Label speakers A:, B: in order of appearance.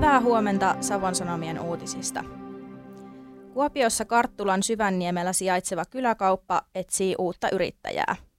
A: Hyvää huomenta Savon Sanomien uutisista. Kuopiossa Karttulan Syvänniemellä sijaitseva kyläkauppa etsii uutta yrittäjää.